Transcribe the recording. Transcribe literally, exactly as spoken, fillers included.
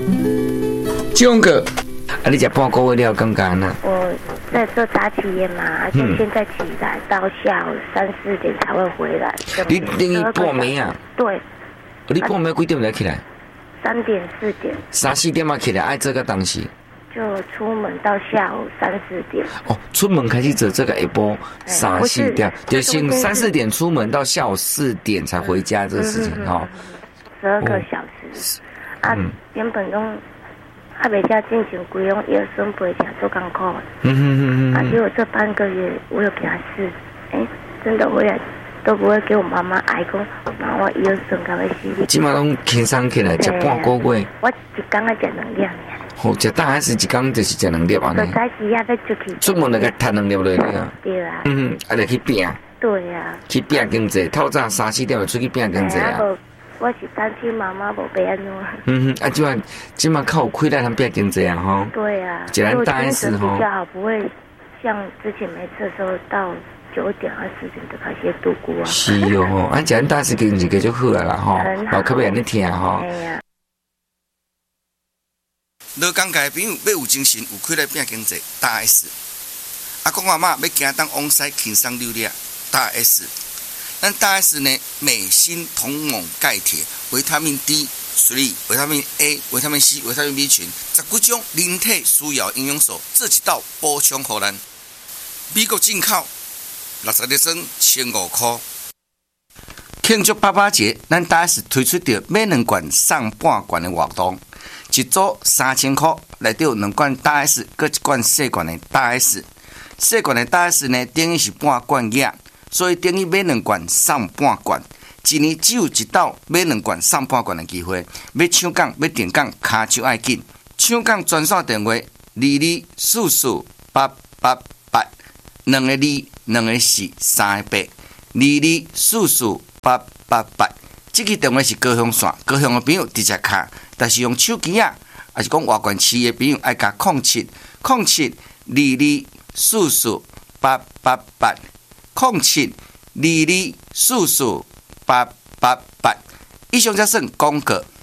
这个，啊，你食半个月了，感觉呢？ 我在做大企业嘛，而且现在起来到下午三四点才会回来。 你等于半暝啊？ 对。 你半暝几点才起来？ 三点四点。 三四点嘛起来，爱做个当时。 就出门到下午三四点。 哦，出门开始做这个下晡三四点，就是三四点出门到下午四点才回家这个事情哈。 十二个小时。啊，原本都还没家进行规用叶酸培养做功课。嗯嗯嗯嗯。啊，结果这半个月我有给他试，哎，真的回来都不会给我妈妈挨讲，妈我叶酸干要死。 基本上轻松起来吃半个月。 我一天要吃两粒尔。 好，食大还是一天就是食两粒安尼。出门那个摊两粒落去啊。对啊。嗯，啊，来去拼。 对啊。 去拼经济，透早三四点就出去拼经济啊。 我是担心妈妈无被安怎。 嗯哼，啊，即晚即晚靠有亏来通拼经济啊吼。 对啊。 一人大 S 吼。 比较好，不会像之前没吃的时候到九点啊十点就开始度过啊。 是哟吼，啊，一人大 S 经济就好啊啦吼，老可别安尼听吼。 哎呀。 劳工界朋友要有精神，有气来拼经济，大 S。阿公阿嬷要行当往西轻松溜达，大 S。咱大 S 呢，镁、锌、铜、锰、钙、铁、维他命 D、三、维他命 A、维他命 C、维他命 B 群，十几种人体需要营养素，这一道补充予咱。美国进口六十粒装，千五块。庆祝爸爸节，咱大 S 推出着买两罐送半罐的活动。一组三千块，内底有两罐大 S， 搁一罐细罐的大 S。细罐的大 S 呢，等于是半罐液，所以等于买两罐送半罐。一年只有一道买两罐送半罐的机会。要抢讲要订讲，卡手爱紧。抢讲专线电话：二二四四八八八，两个二，两个四，三个八，二二四四八八八。这个电话是高雄线，高雄的朋友直接卡。但是用手机啊，还是讲外县市的朋友爱加零七零七二二四四八八八零七二二四四八八八。以上才算广告。